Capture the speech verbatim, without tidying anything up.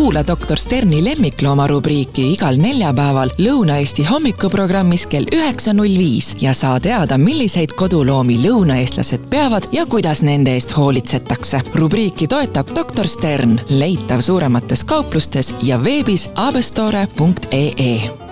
Kuula doktor Sterni lemmiklooma rubriiki igal neljapäeval Lõuna-Eesti hommikuprogrammis kell üheksa null viis ja saa teada, milliseid koduloomi lõunaeestlased peavad ja kuidas nende eest hoolitsetakse. Rubriiki toetab doktor Stern, leitav suuremates kauplustes ja veebis abestore punkt ee.